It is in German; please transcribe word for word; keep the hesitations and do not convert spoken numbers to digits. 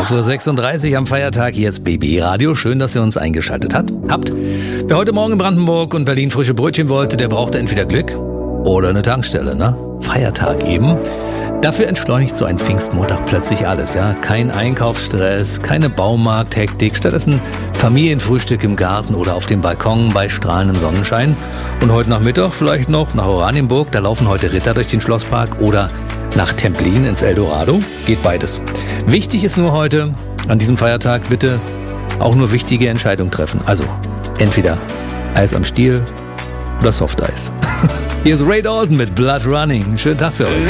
elf Uhr sechsunddreißig am Feiertag, jetzt B B Radio. Schön, dass ihr uns eingeschaltet habt. habt. Wer heute Morgen in Brandenburg und Berlin frische Brötchen wollte, der brauchte entweder Glück oder eine Tankstelle, ne? Feiertag eben. Dafür entschleunigt so ein Pfingstmontag plötzlich alles, ja? Kein Einkaufsstress, keine Baumarkthektik, stattdessen Familienfrühstück im Garten oder auf dem Balkon bei strahlendem Sonnenschein. Und heute Nachmittag vielleicht noch nach Oranienburg, da laufen heute Ritter durch den Schlosspark oder nach Templin ins Eldorado. Geht beides. Wichtig ist nur heute, an diesem Feiertag bitte auch nur wichtige Entscheidungen treffen. Also entweder Eis am Stiel oder Softeis. Hier ist Ray Dalton mit Blood Running. Schönen Tag für euch.